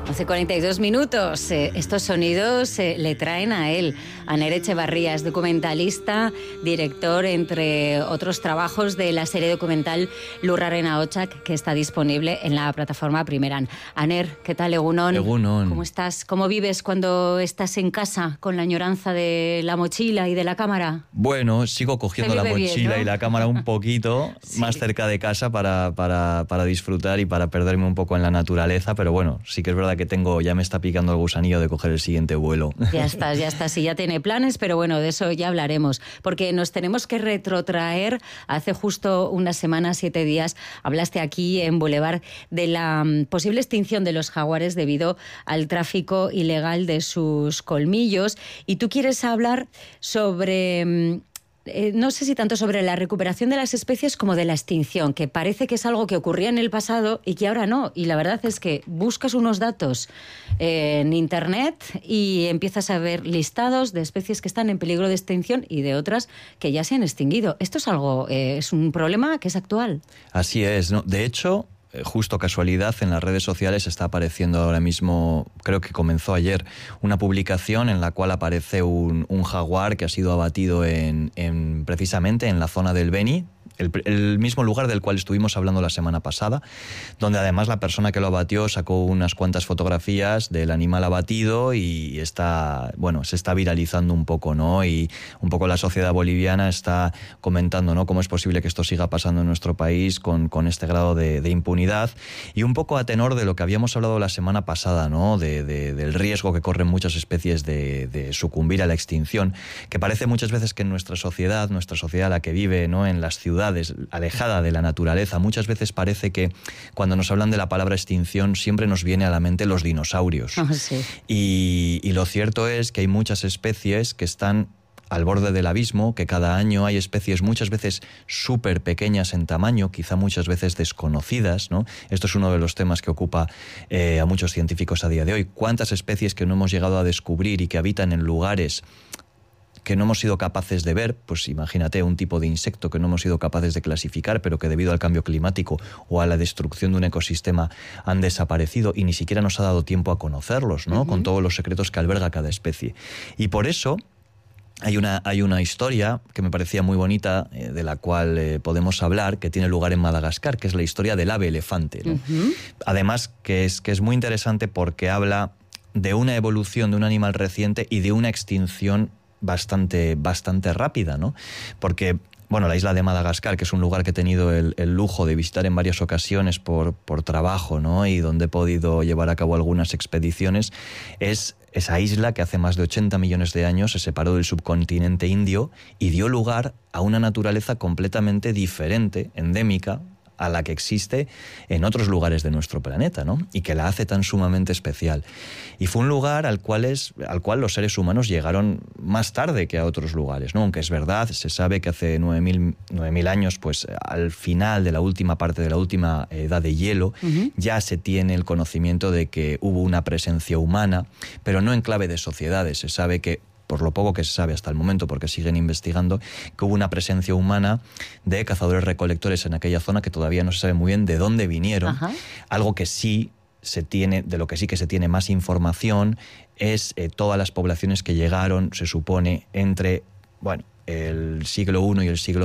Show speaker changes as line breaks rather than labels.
11:42. Estos sonidos le traen a él, a Aner Echevarría, es documentalista, director, entre otros trabajos, de la serie documental Lurraren ahotsak, que está disponible en la plataforma Primeran. Aner, ¿qué tal, Egunon?
Egunon.
¿Cómo estás? ¿Cómo vives cuando estás en casa con la añoranza de la mochila y de la cámara?
Bueno, sigo cogiendo la mochila bien, ¿no? Y la cámara un poquito sí. Más cerca de casa para disfrutar y para perderme un poco en la naturaleza, pero bueno, sí que es verdad que ya me está picando el gusanillo de coger el siguiente vuelo.
Ya estás, sí, ya tiene planes, pero bueno, de eso ya hablaremos, porque nos tenemos que retrotraer. Hace justo una semana, 7 días, hablaste aquí en Boulevard de la posible extinción de los jaguares debido al tráfico ilegal de sus colmillos, y tú quieres hablar sobre... no sé si tanto sobre la recuperación de las especies como de la extinción, que parece que es algo que ocurría en el pasado y que ahora no. Y la verdad es que buscas unos datos en Internet y empiezas a ver listados de especies que están en peligro de extinción y de otras que ya se han extinguido. Esto es algo, es un problema que es actual.
Así es, ¿no? De hecho, justo casualidad, en las redes sociales está apareciendo ahora mismo, creo que comenzó ayer, una publicación en la cual aparece un jaguar que ha sido abatido precisamente en la zona del Beni, el mismo lugar del cual estuvimos hablando la semana pasada, donde además la persona que lo abatió sacó unas cuantas fotografías del animal abatido y se está viralizando un poco, ¿no? Y un poco la sociedad boliviana está comentando, ¿no?, cómo es posible que esto siga pasando en nuestro país con este grado de impunidad, y un poco a tenor de lo que habíamos hablado la semana pasada, ¿no?, del riesgo que corren muchas especies de sucumbir a la extinción, que parece muchas veces que en nuestra sociedad la que vive, ¿no?, en las ciudades, alejada de la naturaleza, muchas veces parece que cuando nos hablan de la palabra extinción siempre nos viene a la mente los dinosaurios.
Oh, sí.
Y lo cierto es que hay muchas especies que están al borde del abismo, que cada año hay especies muchas veces súper pequeñas en tamaño, quizá muchas veces desconocidas, ¿no? Esto es uno de los temas que ocupa a muchos científicos a día de hoy. ¿Cuántas especies que no hemos llegado a descubrir y que habitan en lugares que no hemos sido capaces de ver? Pues imagínate un tipo de insecto que no hemos sido capaces de clasificar, pero que debido al cambio climático o a la destrucción de un ecosistema han desaparecido y ni siquiera nos ha dado tiempo a conocerlos, ¿no? Uh-huh. Con todos los secretos que alberga cada especie. Y por eso hay una historia que me parecía muy bonita, de la cual podemos hablar, que tiene lugar en Madagascar, que es la historia del ave elefante, ¿no? Uh-huh. Además, que es muy interesante porque habla de una evolución de un animal reciente y de una extinción bastante rápida, ¿no? Porque, bueno, la isla de Madagascar, que es un lugar que he tenido el lujo de visitar en varias ocasiones por trabajo, ¿no?, y donde he podido llevar a cabo algunas expediciones, es esa isla que hace más de 80 millones de años se separó del subcontinente indio y dio lugar a una naturaleza completamente diferente, endémica, a la que existe en otros lugares de nuestro planeta, ¿no?, y que la hace tan sumamente especial. Y fue un lugar al cual los seres humanos llegaron más tarde que a otros lugares, ¿no? Aunque es verdad, se sabe que hace 9.000 años, pues al final de la última parte de la última edad de hielo, uh-huh, ya se tiene el conocimiento de que hubo una presencia humana, pero no en clave de sociedades. Se sabe que, por lo poco que se sabe hasta el momento, porque siguen investigando, que hubo una presencia humana de cazadores-recolectores en aquella zona que todavía no se sabe muy bien de dónde vinieron. Ajá. Algo que sí se tiene, de lo que sí que se tiene más información, es todas las poblaciones que llegaron, se supone, entre el siglo I y el siglo